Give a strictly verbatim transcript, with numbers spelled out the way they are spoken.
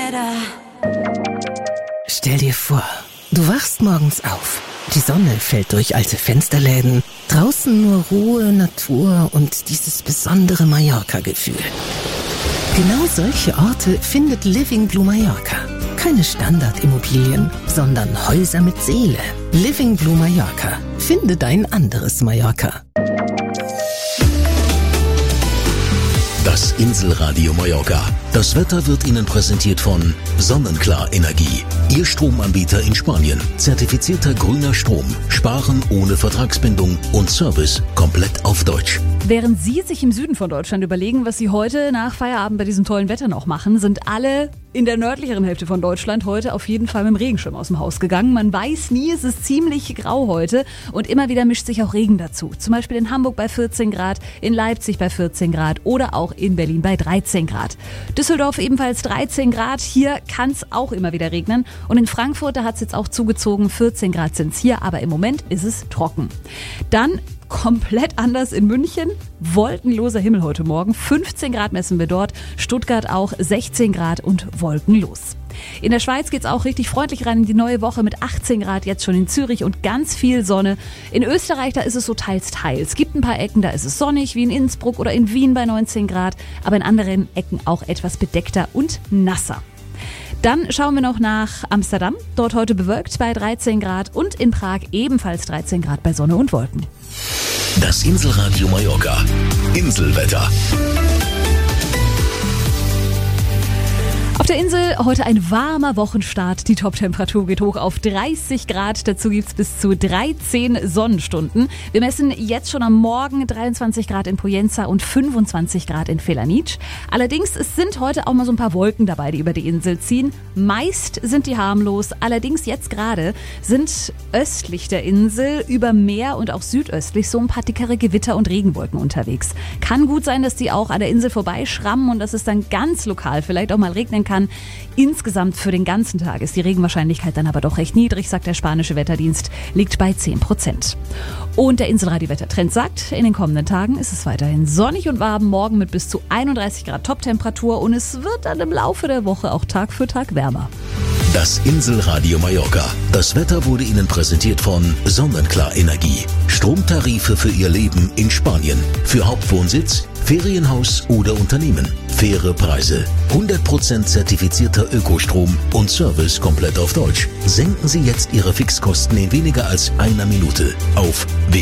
better. Stell dir vor, du wachst morgens auf. Die Sonne fällt durch alte Fensterläden. Draußen nur Ruhe, Natur und dieses besondere Mallorca-Gefühl. Genau solche Orte findet Living Blue Mallorca. Keine Standardimmobilien, sondern Häuser mit Seele. Living Blue Mallorca. Finde dein anderes Mallorca. Das Inselradio Mallorca. Das Wetter wird Ihnen präsentiert von Sonnenklar Energie. Ihr Stromanbieter in Spanien. Zertifizierter grüner Strom. Sparen ohne Vertragsbindung und Service komplett auf Deutsch. Während Sie sich im Süden von Deutschland überlegen, was Sie heute nach Feierabend bei diesem tollen Wetter noch machen, sind alle in der nördlicheren Hälfte von Deutschland heute auf jeden Fall mit dem Regenschirm aus dem Haus gegangen. Man weiß nie, es ist ziemlich grau heute und immer wieder mischt sich auch Regen dazu. Zum Beispiel in Hamburg bei vierzehn Grad, in Leipzig bei vierzehn Grad oder auch in Berlin bei dreizehn Grad. Düsseldorf ebenfalls dreizehn Grad, hier kann es auch immer wieder regnen. Und in Frankfurt, da hat es jetzt auch zugezogen, vierzehn Grad sind es hier, aber im Moment ist es trocken. Dann komplett anders in München. Wolkenloser Himmel heute Morgen. fünfzehn Grad messen wir dort. Stuttgart auch sechzehn Grad und wolkenlos. In der Schweiz geht's auch richtig freundlich rein in die neue Woche mit achtzehn Grad jetzt schon in Zürich und ganz viel Sonne. In Österreich, da ist es so teils, teils. Es gibt ein paar Ecken, da ist es sonnig, wie in Innsbruck oder in Wien bei neunzehn Grad. Aber in anderen Ecken auch etwas bedeckter und nasser. Dann schauen wir noch nach Amsterdam. Dort heute bewölkt bei dreizehn Grad und in Prag ebenfalls dreizehn Grad bei Sonne und Wolken. Das Inselradio Mallorca. Inselwetter. Auf der Insel heute ein warmer Wochenstart. Die Toptemperatur geht hoch auf dreißig Grad. Dazu gibt's bis zu dreizehn Sonnenstunden. Wir messen jetzt schon am Morgen dreiundzwanzig Grad in Poyenza und fünfundzwanzig Grad in Felanitsch. Allerdings es sind heute auch mal so ein paar Wolken dabei, die über die Insel ziehen. Meist sind die harmlos. Allerdings jetzt gerade sind östlich der Insel über Meer und auch südöstlich so ein paar dickere Gewitter und Regenwolken unterwegs. Kann gut sein, dass die auch an der Insel vorbeischrammen und dass es dann ganz lokal vielleicht auch mal regnen kann. Insgesamt für den ganzen Tag ist die Regenwahrscheinlichkeit dann aber doch recht niedrig, sagt der spanische Wetterdienst, liegt bei zehn Prozent. Und der Inselradio-Wettertrend sagt, in den kommenden Tagen ist es weiterhin sonnig und warm, morgen mit bis zu einunddreißig Grad Toptemperatur und es wird dann im Laufe der Woche auch Tag für Tag wärmer. Das Inselradio Mallorca. Das Wetter wurde Ihnen präsentiert von Sonnenklar Energie. Stromtarife für Ihr Leben in Spanien. Für Hauptwohnsitz, Ferienhaus oder Unternehmen. Faire Preise. hundert Prozent zertifizierter Ökostrom und Service komplett auf Deutsch. Senken Sie jetzt Ihre Fixkosten in weniger als einer Minute auf w